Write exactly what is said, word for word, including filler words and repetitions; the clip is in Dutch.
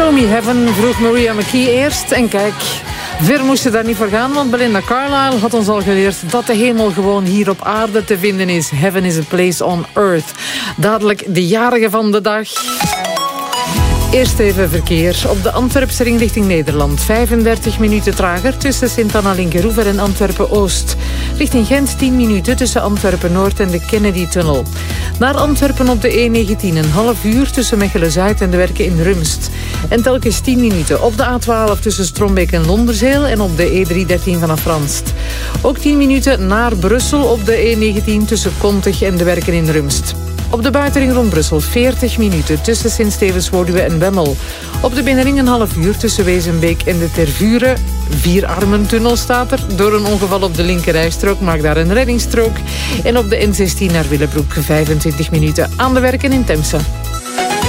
Show Me Heaven vroeg Maria McKee eerst. En kijk, ver moest je daar niet voor gaan, want Belinda Carlisle had ons al geleerd dat de hemel gewoon hier op aarde te vinden is. Heaven is a place on earth. Dadelijk de jarige van de dag. Eerst even verkeer. Op de Antwerpse ring richting Nederland. vijfendertig minuten trager tussen Sint-Anna-Linkeroever en Antwerpen-Oost. Richting Gent tien minuten tussen Antwerpen-Noord en de Kennedy-tunnel. Naar Antwerpen op de E negentien een half uur tussen Mechelen-Zuid en de Werken in Rumst. En telkens tien minuten op de A twaalf tussen Strombeek en Londerzeel en op de E driehonderddertien vanaf Ranst. Ook tien minuten naar Brussel op de E negentien tussen Kontig en de Werken in Rumst. Op de buitenring rond Brussel veertig minuten tussen Sint-Stevens-Woluwe en Bemmel. Op de binnenring een half uur tussen Wezenbeek en de Tervuren. Vierarmentunnel staat er. Door een ongeval op de linkerrijstrook maak daar een reddingsstrook. En op de N zestien naar Willebroek vijfentwintig minuten aan de Werken in Temse.